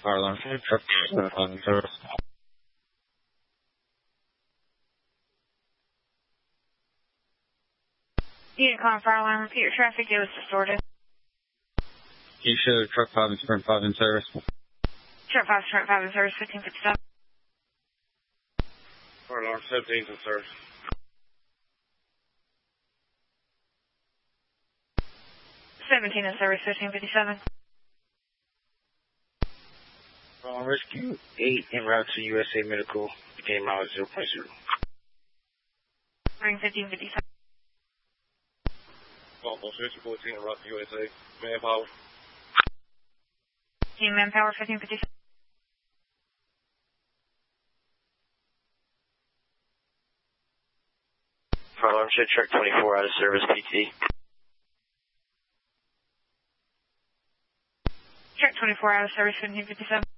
Fire alarm, truck 5 in service. Unit calling fire alarm, repeat your traffic, it was distorted. Keisha, truck 5 and Sprint 5 in service. Truck 5, Sprint 5 in service, 1557. Fire alarm 17 in service. '17 in service, 1557. Rescue 8 en route to USA Medical, game mileage 0.0. Ring 1557. Almost 14 en route to USA, manpower. Team manpower, 1557. Fire alarm, show truck 24 out of service, PT. Truck 24 out of service, 1557.